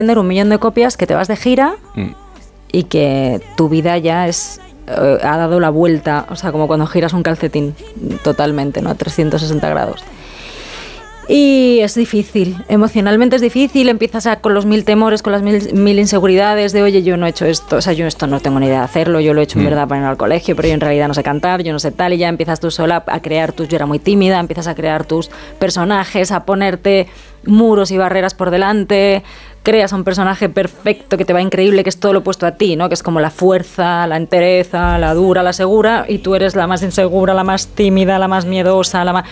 vender 1 millón de copias, que te vas de gira y que tu vida ya ha dado la vuelta, o sea, como cuando giras un calcetín totalmente, ¿no? 360 grados. Y es difícil, emocionalmente es difícil, empiezas con los 1000 temores, con las mil inseguridades de, oye, yo no he hecho esto, o sea, yo esto no tengo ni idea de hacerlo, yo lo he hecho en verdad para ir al colegio, pero yo en realidad no sé cantar, yo no sé tal, y ya empiezas tú sola a crear yo era muy tímida, empiezas a crear tus personajes, a ponerte muros y barreras por delante, creas un personaje perfecto que te va increíble, que es todo lo opuesto a ti, ¿no? Que es como la fuerza, la entereza, la dura, la segura, y tú eres la más insegura, la más tímida, la más miedosa, la más...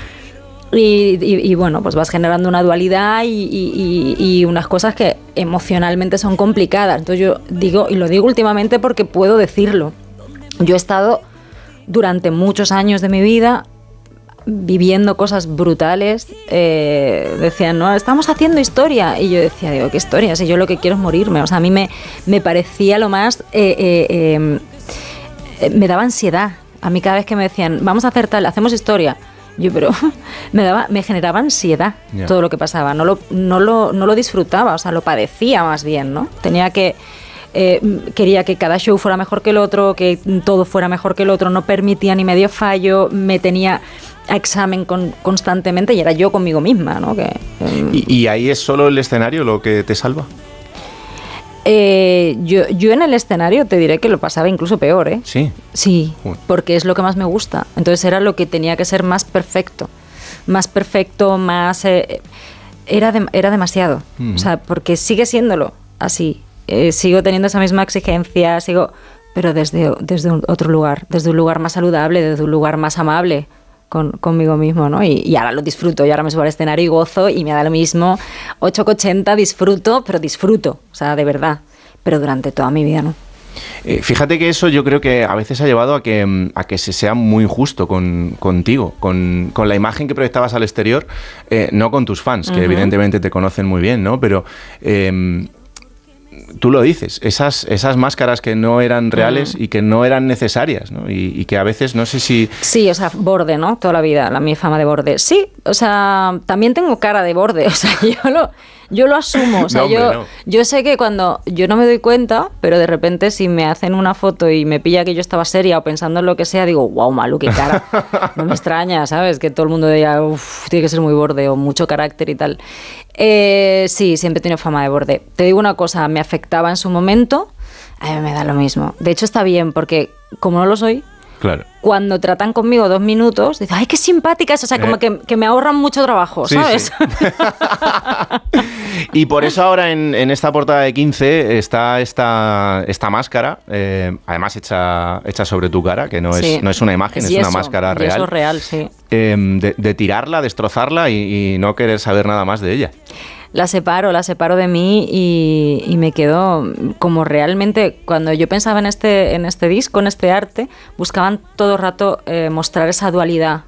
Y bueno, pues vas generando una dualidad y unas cosas que emocionalmente son complicadas. Entonces yo digo, y lo digo últimamente porque puedo decirlo, yo he estado durante muchos años de mi vida viviendo cosas brutales. Decían, no, estamos haciendo historia, y yo decía, digo, ¿qué historia? Si yo lo que quiero es morirme. O sea, a mí me parecía lo más... me daba ansiedad. A mí cada vez que me decían, vamos a hacer tal, hacemos historia, pero me generaba ansiedad todo lo que pasaba, no lo disfrutaba, o sea, lo padecía más bien, ¿no? Quería que cada show fuera mejor que el otro, que todo fuera mejor que el otro, no permitía ni medio fallo, me tenía a examen constantemente, y era yo conmigo misma, ¿no? ¿Y ahí es solo el escenario lo que te salva? Yo en el escenario te diré que lo pasaba incluso peor, ¿eh? Sí, porque es lo que más me gusta. Entonces era lo que tenía que ser más perfecto, más... era demasiado. O sea, porque sigue siéndolo así. Sigo teniendo esa misma exigencia, pero desde otro lugar, desde un lugar más saludable, desde un lugar más amable conmigo mismo, ¿no? Y ahora lo disfruto, y ahora me subo al escenario y gozo, y me da lo mismo 8,80, disfruto, o sea, de verdad, pero durante toda mi vida, ¿no? Fíjate que eso yo creo que a veces ha llevado a que se sea muy injusto contigo, con la imagen que proyectabas al exterior, no con tus fans, que evidentemente te conocen muy bien, ¿no? Pero... tú lo dices, esas máscaras que no eran reales y que no eran necesarias, ¿no? Y que a veces no sé si... Sí, o sea, borde, ¿no? Toda la vida, mi fama de borde. Sí, o sea, también tengo cara de borde, o sea, yo lo asumo, o sea, yo sé que cuando yo no me doy cuenta, pero de repente si me hacen una foto y me pilla que yo estaba seria o pensando en lo que sea, digo, wow, Malu, qué cara. No me extraña, ¿sabes? Que todo el mundo diga, uff, tiene que ser muy borde o mucho carácter y tal. Sí, siempre he tenido fama de borde. Te digo una cosa, me afectaba en su momento, a mí me da lo mismo. De hecho está bien, porque como no lo soy, claro, cuando tratan conmigo 2 minutos, dicen, ¡ay, qué simpática es! O sea, como que me ahorran mucho trabajo, ¿sabes? Sí. Y por eso ahora en esta portada de 15 está esta máscara, además hecha sobre tu cara, que no es una imagen, es una máscara real. Eso es real, sí. De tirarla, destrozarla y no querer saber nada más de ella. La separo de mí y me quedo como realmente, cuando yo pensaba en este disco, en este arte, buscaban todo el rato mostrar esa dualidad,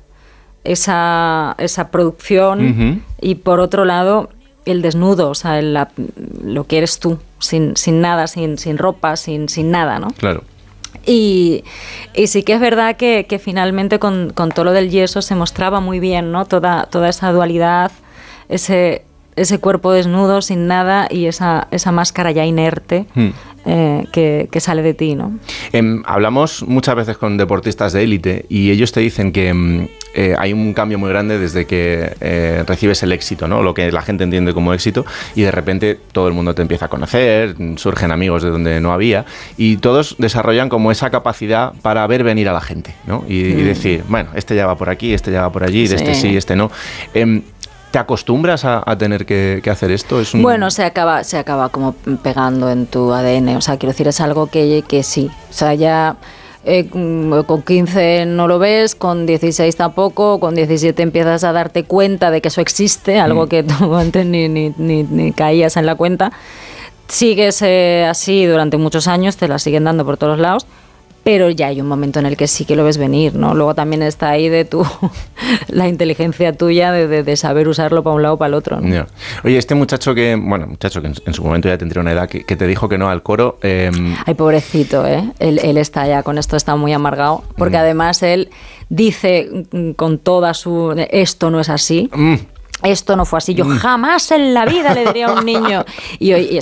esa producción y por otro lado el desnudo, o sea, lo que eres tú, sin nada, sin ropa, sin nada, ¿no? Claro. Y sí que es verdad que finalmente con todo lo del yeso se mostraba muy bien, ¿no? Toda esa dualidad, ese cuerpo desnudo, sin nada, y esa máscara ya inerte que sale de ti, ¿no? Hablamos muchas veces con deportistas de élite y ellos te dicen que hay un cambio muy grande desde que recibes el éxito, ¿no? Lo que la gente entiende como éxito, y de repente todo el mundo te empieza a conocer, surgen amigos de donde no había, y todos desarrollan como esa capacidad para ver venir a la gente, ¿no? Y decir, bueno, este ya va por aquí, este ya va por allí, este sí, este no. ¿Te acostumbras a tener que hacer esto? Bueno, se acaba como pegando en tu ADN. O sea, quiero decir, es algo que sí. O sea, ya con 15 no lo ves, con 16 tampoco, con 17 empiezas a darte cuenta de que eso existe, algo que tú antes ni caías en la cuenta. Sigues así durante muchos años, te la siguen dando por todos lados. Pero ya hay un momento en el que sí que lo ves venir, ¿no? Luego también está ahí la inteligencia tuya de saber usarlo para un lado o para el otro, ¿no? Yeah. Oye, este muchacho que en su momento ya tendría una edad, que te dijo que no al coro... Ay, pobrecito, ¿eh? Él está ya, con esto está muy amargado, porque además él dice con toda su... esto no es así. Esto no fue así, yo jamás en la vida le diría a un niño. Y